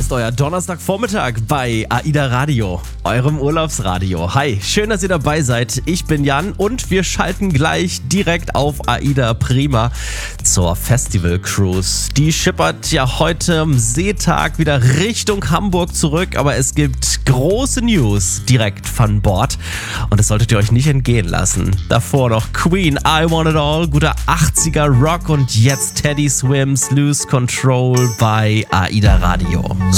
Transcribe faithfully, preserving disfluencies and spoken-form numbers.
ist euer Donnerstagvormittag bei AIDA Radio, eurem Urlaubsradio. Hi, schön, dass ihr dabei seid. Ich bin Jan und wir schalten gleich direkt auf AIDA Prima zur Festival Cruise. Die schippert ja heute am Seetag wieder Richtung Hamburg zurück, aber es gibt große News direkt von Bord und das solltet ihr euch nicht entgehen lassen. Davor noch Queen, I Want It All, guter achtziger Rock und jetzt Teddy Swims Lose Control bei AIDA Radio.